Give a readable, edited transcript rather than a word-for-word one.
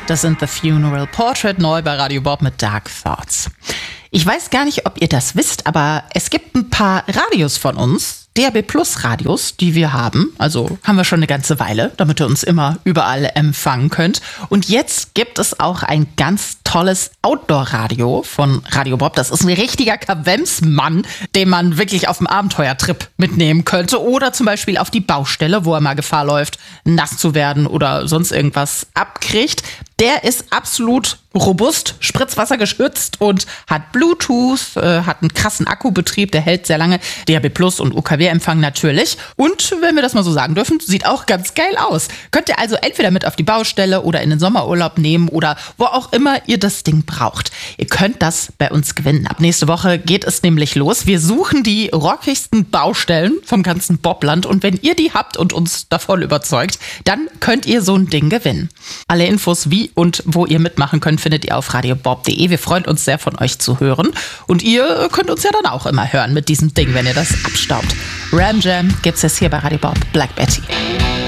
Das sind The Funeral Portrait, neu bei Radio Bob mit Dark Thoughts. Ich weiß gar nicht, ob ihr das wisst, aber es gibt ein paar Radios von uns, DAB+ Radios, die wir haben. Also haben wir schon eine ganze Weile, damit ihr uns immer überall empfangen könnt. Und jetzt gibt es auch ein ganz tolles Outdoor-Radio von Radio Bob. Das ist ein richtiger Kavemsmann, den man wirklich auf dem Abenteuertrip mitnehmen könnte. Oder zum Beispiel auf die Baustelle, wo er mal Gefahr läuft, nass zu werden oder sonst irgendwas abkriegt. Der ist absolut robust, spritzwassergeschützt und hat Bluetooth, hat einen krassen Akkubetrieb, der hält sehr lange, DAB+ und UKW-Empfang natürlich. Und wenn wir das mal so sagen dürfen, sieht auch ganz geil aus. Könnt ihr also entweder mit auf die Baustelle oder in den Sommerurlaub nehmen oder wo auch immer ihr das Ding braucht. Ihr könnt das bei uns gewinnen. Ab nächste Woche geht es nämlich los. Wir suchen die rockigsten Baustellen vom ganzen Bobland und wenn ihr die habt und uns davon überzeugt, dann könnt ihr so ein Ding gewinnen. Alle Infos wie und wo ihr mitmachen könnt, findet ihr auf radiobob.de. Wir freuen uns sehr, von euch zu hören. Und ihr könnt uns ja dann auch immer hören mit diesem Ding, wenn ihr das abstaubt. Ram Jam gibt's jetzt hier bei Radio Bob. Black Betty.